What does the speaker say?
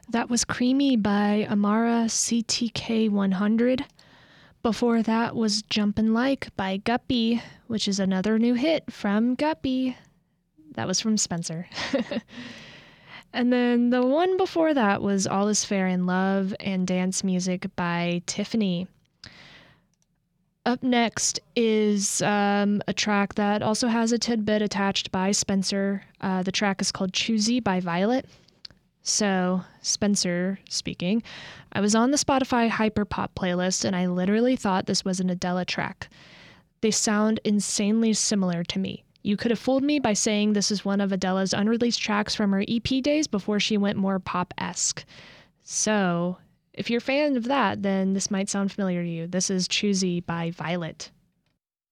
That was Creamy by Amara CTK 100. Before that was Jumpin' Like by Guppy, which is another new hit from Guppy. That was from Spencer. And then the one before that was All Is Fair in Love and Dance Music by Tiffany. Up next is a track that also has a tidbit attached by Spencer. The track is called Choosy by Violet. So, Spencer speaking, I was on the Spotify Hyperpop playlist and I literally thought this was an Adele track. They sound insanely similar to me. You could have fooled me by saying this is one of Adele's unreleased tracks from her EP days before she went more pop-esque. So, if you're a fan of that, then this might sound familiar to you. This is Choosy by Violet.